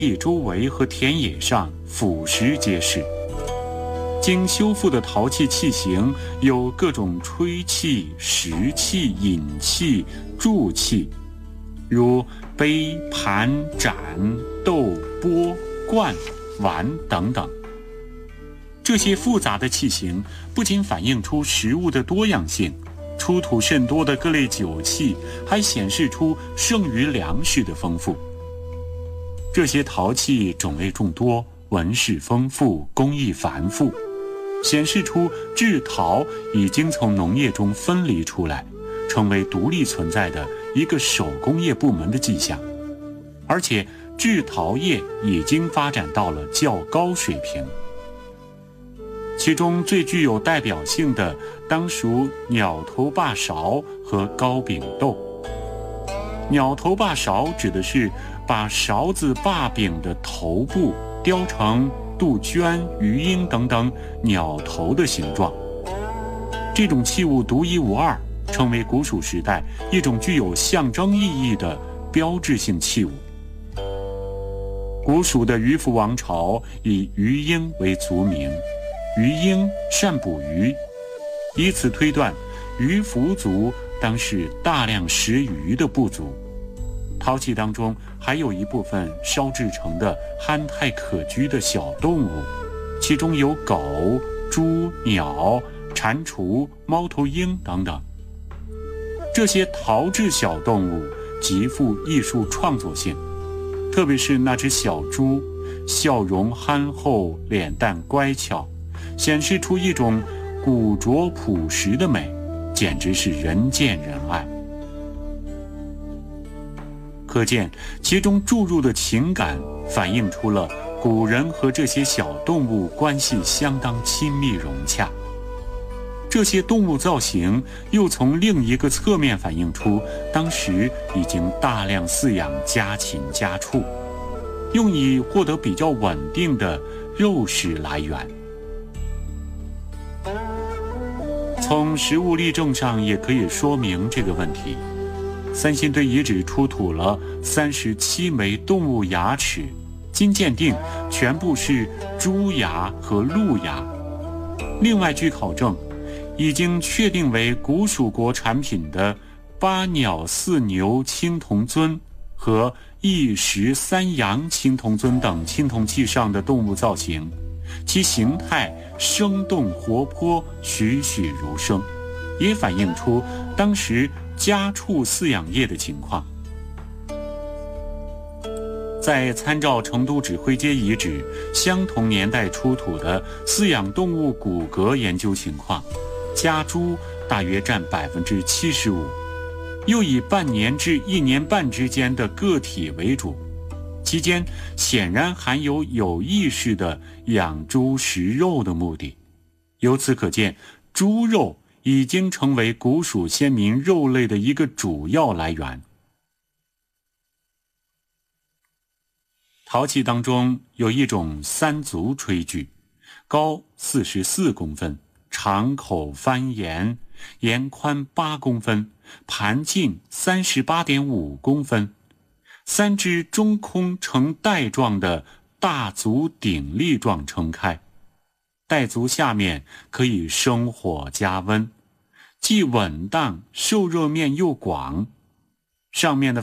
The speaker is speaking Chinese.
地周围和田野上俯拾皆是。经修复的陶器器型有各种吹器、食器、饮器、注器，如杯、盘、盏、豆、钵、罐、碗等等。这些复杂的器型不仅反映出食物的多样性，出土甚多的各类酒器还显示出剩余粮食的丰富。这些陶器种类众多，纹饰丰富，工艺繁复，显示出制陶已经从农业中分离出来，成为独立存在的一个手工业部门的迹象。而且制陶业已经发展到了较高水平。其中最具有代表性的当属鸟头把勺和糕饼豆。鸟头把勺指的是把勺子把柄的头部雕成杜鹃、鱼鹰等等鸟头的形状。这种器物独一无二，成为古蜀时代一种具有象征意义的标志性器物。古蜀的鱼凫王朝以鱼鹰为族名，鱼鹰善捕鱼，以此推断，鱼凫族当是大量食鱼的部族。陶器当中还有一部分烧制成的憨态可掬的小动物，其中有狗、猪、鸟、蟾蜍、猫头鹰等等。这些陶制小动物极富艺术创作性，特别是那只小猪，笑容憨厚，脸蛋乖巧，显示出一种古拙朴实的美，简直是人见人爱。可见其中注入的情感反映出了古人和这些小动物关系相当亲密融洽。这些动物造型又从另一个侧面反映出当时已经大量饲养家禽家畜，用以获得比较稳定的肉食来源。从实物例证上也可以说明这个问题。三星堆遗址出土了37枚动物牙齿，经鉴定全部是猪牙和鹿牙。另外据考证，已经确定为古蜀国产品的8鸟4牛青铜尊和1石3羊青铜尊等青铜器上的动物造型，其形态生动活泼，栩栩如生，也反映出当时家畜饲养业的情况。在参照成都指挥街遗址相同年代出土的饲养动物骨骼研究情况，家猪大约占75%，又以半年至1年半之间的个体为主，期间显然含有有意识的养猪食肉的目的。由此可见，猪肉已经成为古蜀先民肉类的一个主要来源。陶器当中有一种3足炊具，高44公分，长口翻沿，沿宽8公分，盘径38.5公分，3只中空呈带状的大足鼎立状撑开，带足下面可以生火加温，既稳当，受热面又广，上面的